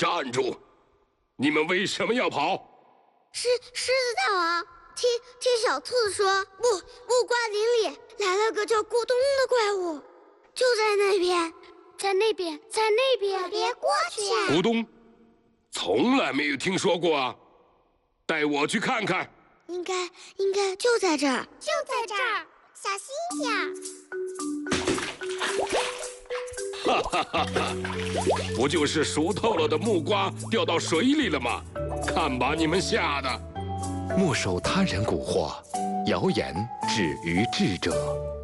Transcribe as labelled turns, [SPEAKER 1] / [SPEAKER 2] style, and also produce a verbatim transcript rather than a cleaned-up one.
[SPEAKER 1] 站住！你们为什么要跑？
[SPEAKER 2] 狮狮子大王，听听小兔子说，木木瓜林里来了个叫咕咚的怪物，就在那边，在那边，在那边，
[SPEAKER 3] 别过去啊！
[SPEAKER 1] 咕咚，从来没有听说过啊！带我去看看。
[SPEAKER 2] 应该应该就在这儿，
[SPEAKER 3] 就在这儿，小心点！
[SPEAKER 1] 哈哈哈哈！不就是熟透了的木瓜掉到水里了吗？看把你们吓的！
[SPEAKER 4] 莫受他人蛊惑，谣言止于智者。